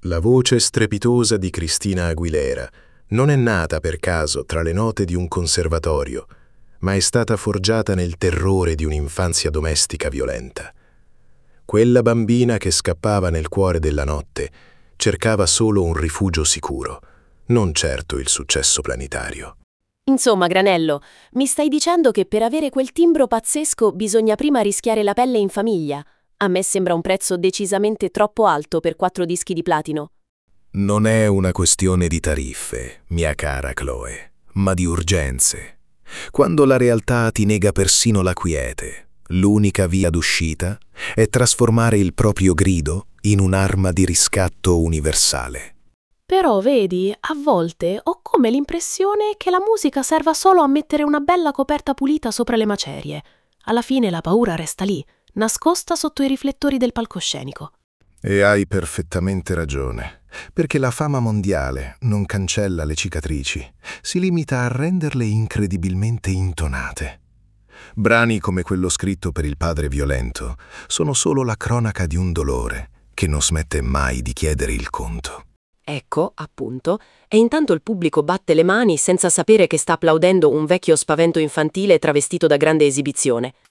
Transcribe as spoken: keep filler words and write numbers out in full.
La voce strepitosa di Cristina Aguilera non è nata per caso tra le note di un conservatorio, ma è stata forgiata nel terrore di un'infanzia domestica violenta. Quella bambina che scappava nel cuore della notte cercava solo un rifugio sicuro, non certo il successo planetario. Insomma, Granello, mi stai dicendo che per avere quel timbro pazzesco bisogna prima rischiare la pelle in famiglia? A me sembra un prezzo decisamente troppo alto per quattro dischi di platino. Non è una questione di tariffe, mia cara Chloe, ma di urgenze. Quando la realtà ti nega persino la quiete, l'unica via d'uscita è trasformare il proprio grido in un'arma di riscatto universale. Però, vedi, a volte ho come l'impressione che la musica serva solo a mettere una bella coperta pulita sopra le macerie. Alla fine la paura resta lì, nascosta sotto i riflettori del palcoscenico. E hai perfettamente ragione, perché la fama mondiale non cancella le cicatrici, si limita a renderle incredibilmente intonate. Brani come quello scritto per il padre violento sono solo la cronaca di un dolore che non smette mai di chiedere il conto. Ecco, appunto, e intanto il pubblico batte le mani senza sapere che sta applaudendo un vecchio spavento infantile travestito da grande esibizione.